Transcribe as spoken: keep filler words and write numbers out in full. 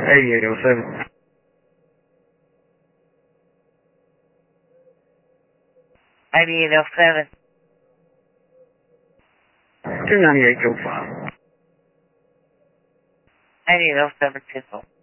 eighty-eight oh seven. eighty-eight oh seven. two ninety-eight oh five. eighty-eight oh seven, Tissel.